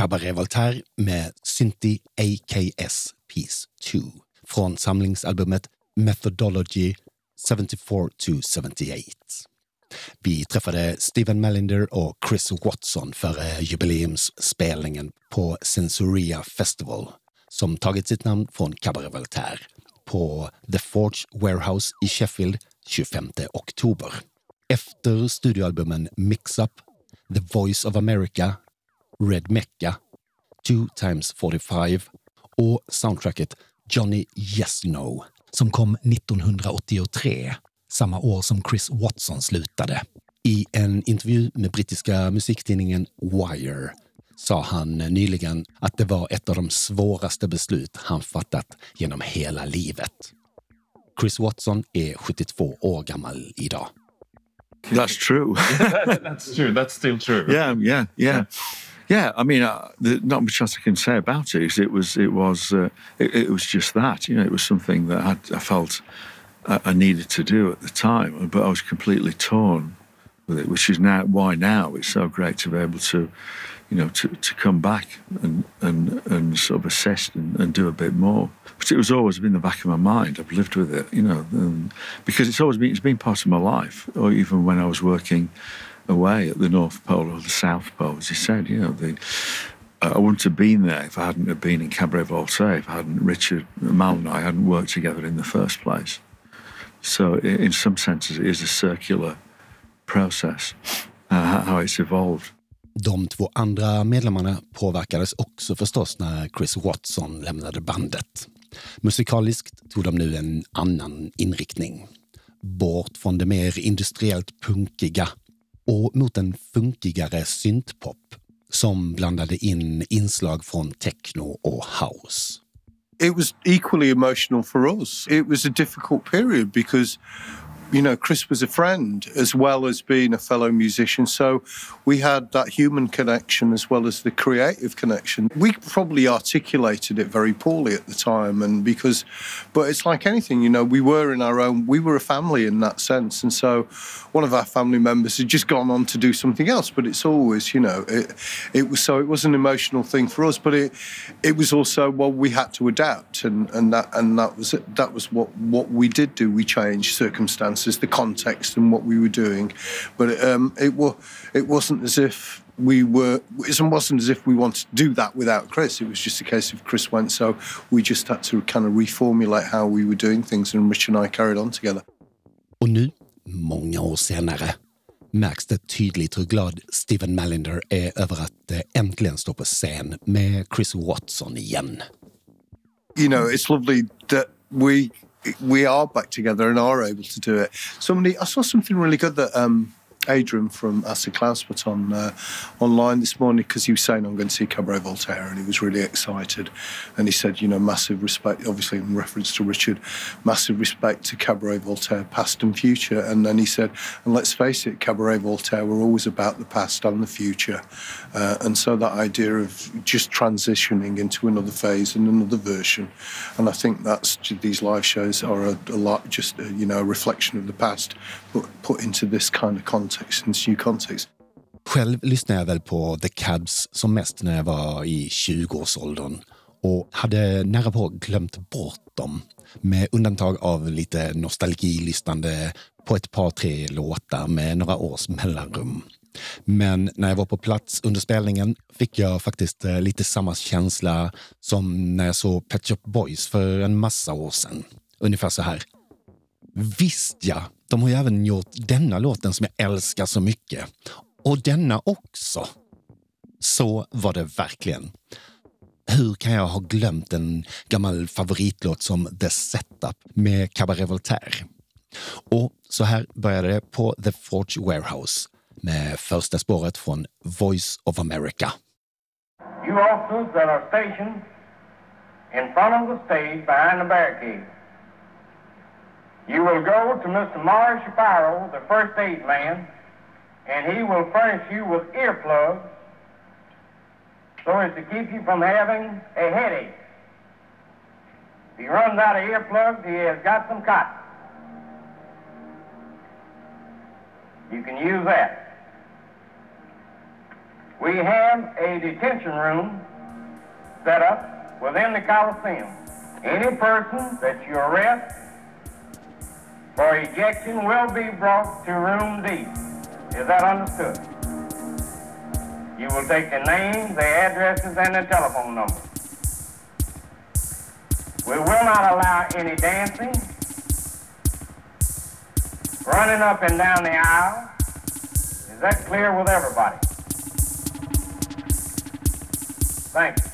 Cabaret Voltaire med Synthi AKS Piece 2 från samlingsalbumet Methodology 74-78. Vi träffade Stephen Malinder och Chris Watson för jubileumsspelningen på Sensoria Festival som tagit sitt namn från Cabaret Voltaire på The Forge Warehouse i Sheffield 25 oktober. Efter studioalbumen Mix Up, The Voice of America, Red Mecca, 2x45 och soundtracket Johnny Yes No som kom 1983, samma år som Chris Watson slutade. I en intervju med brittiska musiktidningen Wire sa han nyligen att det var ett av de svåraste beslut han fattat genom hela livet. Chris Watson är 72 år gammal idag. That's true. That's true. That's still true. Yeah, I mean, there's not much else I can say about it. It was just that. You know, it was something that I felt I needed to do at the time, but I was completely torn with it. Which is why now it's so great to be able to, you know, to come back and sort of assess and do a bit more. But it was always been in the back of my mind. I've lived with it, you know, because it's been part of my life. Or even when I was working away at the North Pole or the South Pole, as you said, you know, I wouldn't have been there if I hadn't have been in Cabaret Voltaire, if Richard Mal and I hadn't worked together in the first place. So in some senses it is a circular process, how it's evolved. De två andra medlemmarna påverkades också förstås när Chris Watson lämnade bandet. Musikaliskt tog de nu en annan inriktning. Bort från det mer industriellt punkiga och mot en funkigare syntpop som blandade in inslag från techno och house. It was equally emotional for us. It was a difficult period because, you know, Chris was a friend as well as being a fellow musician. So we had that human connection as well as the creative connection. We probably articulated it very poorly at the time, but it's like anything, you know, we were a family in that sense. And so one of our family members had just gone on to do something else, but it's always, you know, it was an emotional thing for us, but it was also, well, we had to adapt and that was what we did do. We changed circumstances, the context and what we were doing, but it wasn't as if we wanted to do that without Chris. It was just a case of Chris went, so we just had to kind of reformulate how we were doing things, and Rich and I carried on together. Och nu, många år senare, märks det tydligt hur glad Stephen Malinder är över att äntligen stå på scen med Chris Watson igen. You know, it's lovely that we are back together and are able to do it. I saw something really good that Adrian from Acid Klaus put on online this morning, because he was saying, I'm going to see Cabaret Voltaire, and he was really excited. And he said, you know, massive respect, obviously in reference to Richard, massive respect to Cabaret Voltaire, past and future. And then he said, and let's face it, Cabaret Voltaire were always about the past and the future. And so that idea of just transitioning into another phase and another version. And I think these live shows are a lot, just, you know, a reflection of the past, but put into this kind of context. New context. Själv lyssnade jag väl på The Cabs som mest när jag var i 20-årsåldern och hade nära på glömt bort dem, med undantag av lite nostalgilyssnande på ett par 3 låtar med några års mellanrum. Men när jag var på plats under spelningen fick jag faktiskt lite samma känsla som när jag såg Pet Shop Boys för en massa år sedan. Ungefär så här. Visst ja, de har ju även gjort denna låten som jag älskar så mycket. Och denna också. Så var det verkligen. Hur kan jag ha glömt en gammal favoritlåt som The Setup med Cabaret Voltaire? Och så här började det på The Forge Warehouse med första spåret från Voice of America. You officers that are stationed in front of the stage behind the barricade. You will go to Mr. Morris Shapiro, the first aid man, and he will furnish you with earplugs so as to keep you from having a headache. If he runs out of earplugs, he has got some cotton. You can use that. We have a detention room set up within the Coliseum. Any person that you arrest for ejection will be brought to room D. Is that understood? You will take the names, the addresses, and the telephone numbers. We will not allow any dancing, running up and down the aisle. Is that clear with everybody? Thank you.